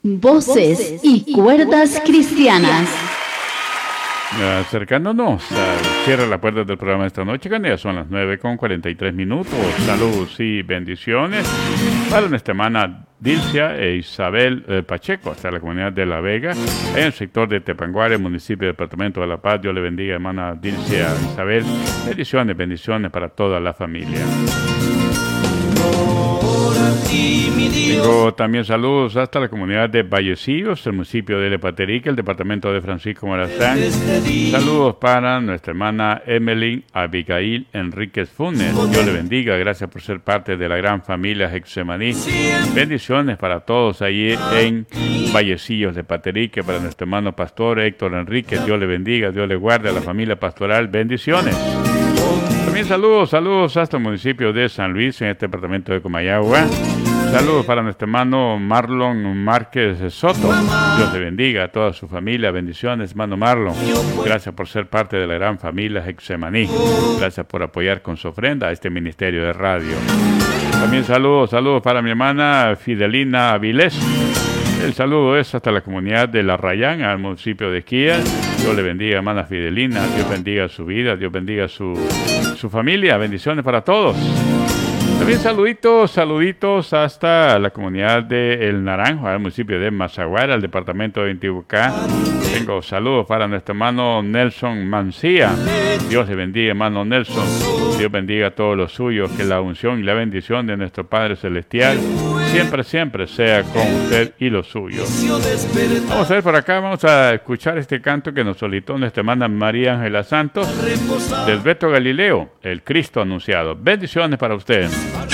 Voces y cuerdas cristianas. Acercándonos al cierre de la puerta del programa de esta noche, que ya son las 9:43. Saludos y bendiciones para nuestra hermana Dilcia e Isabel Pacheco, hasta la comunidad de La Vega, en el sector de Tepanguare, municipio y departamento de La Paz. Dios le bendiga, hermana Dilcia e Isabel. Bendiciones para toda la familia. Tengo también saludos hasta la comunidad de Vallecillos, el municipio de Lepaterica, el departamento de Francisco Morazán. Saludos para nuestra hermana Emily Abigail Enríquez Funes. Dios le bendiga, gracias por ser parte de la gran familia Getsemaní. Bendiciones para todos allí en Vallecillos de Paterica, para nuestro hermano pastor Héctor Enríquez. Dios le bendiga, Dios le guarde a la familia pastoral. Bendiciones. También saludos hasta el municipio de San Luis, en este departamento de Comayagua. Saludos para nuestro hermano Marlon Márquez Soto. Dios le bendiga a toda su familia. Bendiciones, hermano Marlon. Gracias por ser parte de la gran familia Getsemaní. Gracias por apoyar con su ofrenda a este ministerio de radio. También saludos para mi hermana Fidelina Avilés. El saludo es hasta la comunidad de La Rayán, al municipio de Quía. Dios le bendiga, hermana Fidelina. Dios bendiga su vida. Dios bendiga su familia. Bendiciones para todos. También saluditos hasta la comunidad de El Naranjo, al municipio de Mazaguara, al departamento de Intibucá. Tengo saludos para nuestro hermano Nelson Mancía. Dios le bendiga, hermano Nelson. Dios bendiga a todos los suyos. Que la unción y la bendición de nuestro Padre Celestial siempre sea con usted y los suyos. Vamos a ver por acá, vamos a escuchar este canto que nos solicitó nuestra hermana María Ángela Santos, del Beto Galileo, el Cristo anunciado. Bendiciones para usted.